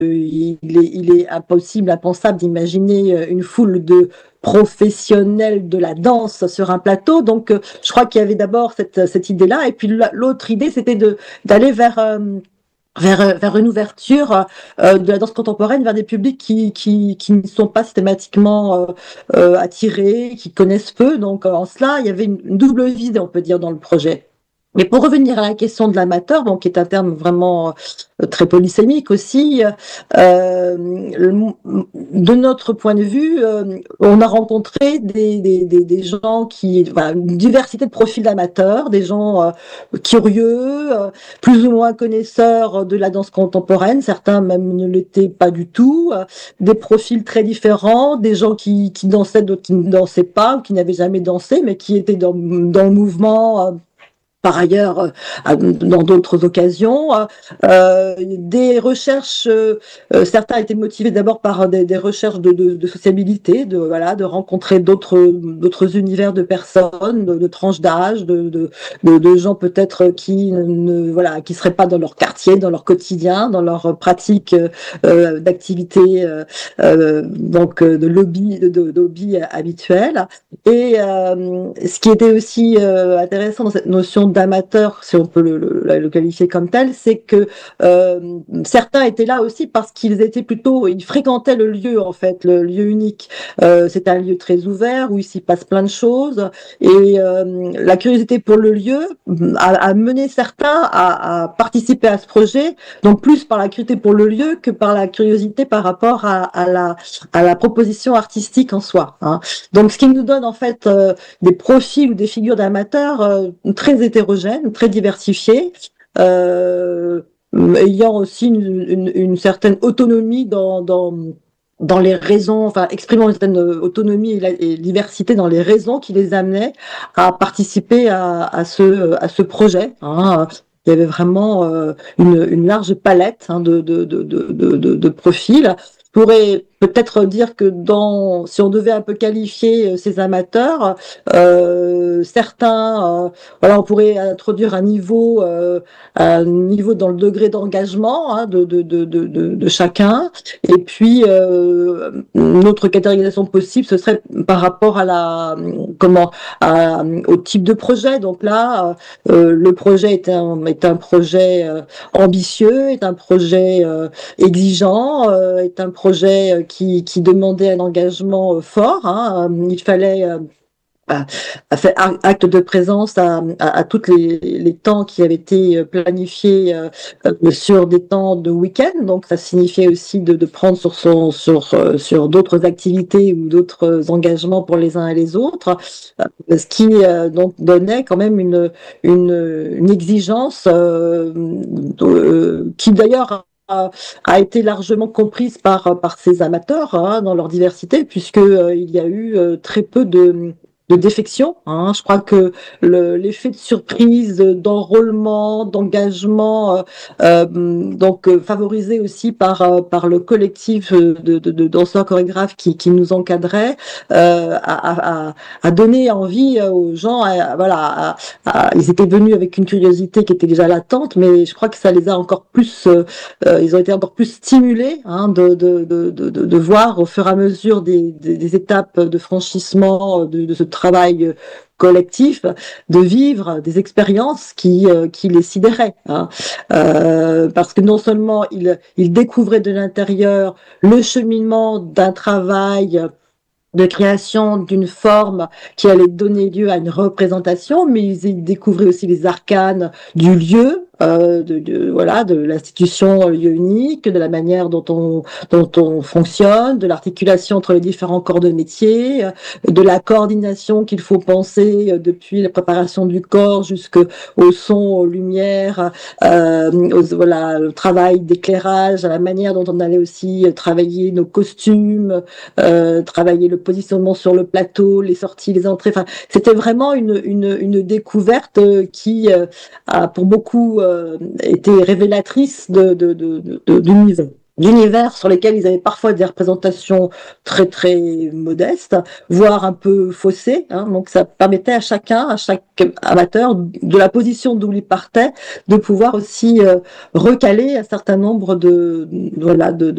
il est impossible, impensable d'imaginer une foule de professionnels de la danse sur un plateau. Donc, je crois qu'il y avait d'abord cette idée-là. Et puis, l'autre idée, c'était d'aller vers une ouverture de la danse contemporaine vers des publics qui ne sont pas systématiquement attirés, qui connaissent peu. Donc, en cela, il y avait une double visée, on peut dire, dans le projet. Mais pour revenir à la question de l'amateur, donc qui est un terme vraiment très polysémique aussi, de notre point de vue, on a rencontré des gens qui, voilà, une diversité de profils d'amateurs, des gens curieux, plus ou moins connaisseurs de la danse contemporaine, certains même ne l'étaient pas du tout, des profils très différents, des gens qui dansaient, d'autres qui ne dansaient pas, ou qui n'avaient jamais dansé, mais qui étaient dans le mouvement. Par ailleurs, dans d'autres occasions, des recherches. Certains étaient motivés d'abord par des recherches de sociabilité, de rencontrer d'autres univers de personnes, de tranches d'âge, de gens peut-être qui seraient pas dans leur quartier, dans leur quotidien, dans leur pratique d'activité, de hobby habituel. Et ce qui était aussi intéressant dans cette notion d'amateur, si on peut le qualifier comme tel, c'est que certains étaient là aussi parce ils fréquentaient le lieu en fait, le lieu unique. C'est un lieu très ouvert où il s'y passe plein de choses et la curiosité pour le lieu a mené certains à participer à ce projet, donc plus par la curiosité pour le lieu que par la curiosité par rapport à la proposition artistique en soi. Hein. Donc, ce qui nous donne en fait des profils ou des figures d'amateurs très hétérogènes, très diversifiés, euh, ayant aussi une certaine autonomie dans les raisons, enfin exprimant une certaine autonomie et diversité dans les raisons qui les amenaient à participer à ce projet. Hein. Il y avait vraiment une large palette de profils. Je pourrais peut-être dire que si on devait un peu qualifier ces amateurs, certains, voilà, on pourrait introduire un niveau dans le degré d'engagement de chacun. Et puis, une autre catégorisation possible, ce serait par rapport à au type de projet. Donc là, le projet est un projet ambitieux, est un projet exigeant, est un projet qui demandait un engagement fort. Hein. Il fallait fait acte de présence à tous les temps qui avaient été planifiés sur des temps de week-end. Donc, ça signifiait aussi de prendre sur d'autres activités ou d'autres engagements pour les uns et les autres, ce qui donc donnait quand même une exigence qui d'ailleurs a été largement comprise par ces amateurs hein, dans leur diversité, puisque il y a eu très peu de défection. Hein. Je crois que l'effet de surprise, d'enrôlement, d'engagement, favorisé aussi par le collectif de danseurs chorégraphes qui nous encadrait, a donné envie aux gens. Ils étaient venus avec une curiosité qui était déjà latente, mais je crois que ça les a encore plus. Ils ont été encore plus stimulés hein, de voir au fur et à mesure des étapes de franchissement de ce travail collectif, de vivre des expériences qui les sidéraient. Hein. Parce que non seulement ils découvraient de l'intérieur le cheminement d'un travail de création d'une forme qui allait donner lieu à une représentation, mais ils découvraient aussi les arcanes du lieu, de l'institution lieu unique, de la manière dont on fonctionne, de l'articulation entre les différents corps de métier, de la coordination qu'il faut penser depuis la préparation du corps jusqu'au son, aux lumières, le travail d'éclairage, à la manière dont on allait aussi travailler nos costumes, travailler le positionnement sur le plateau, les sorties, les entrées. Enfin, c'était vraiment une découverte qui a pour beaucoup été révélatrice d'univers. d'univers sur lesquels ils avaient parfois des représentations très très modestes, voire un peu faussées. Hein. Donc ça permettait à chacun, à chaque amateur, de la position d'où il partait, de pouvoir aussi recaler un certain nombre de voilà